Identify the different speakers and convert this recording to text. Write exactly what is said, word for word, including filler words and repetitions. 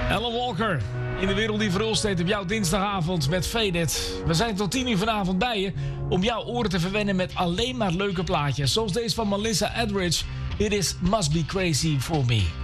Speaker 1: Alan Walker, in de wereld die verhulst steekt op jouw dinsdagavond met Faded. We zijn tot tien uur vanavond bij je om jouw oren te verwennen met alleen maar leuke plaatjes. Zoals deze van Melissa Etheridge. It is Must Be Crazy For Me.